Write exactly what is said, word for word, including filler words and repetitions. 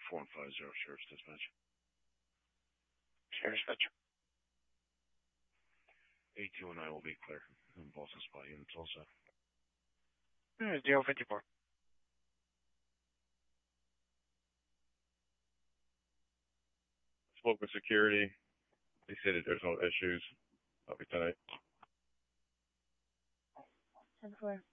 four and five zero, Sheriff's Dispatch. Sheriff's Dispatch. A two and I will be clear. And Boston spot units also. zero fifty-four. Spoke with security. They said that there's no issues. I'll be tonight. ten four.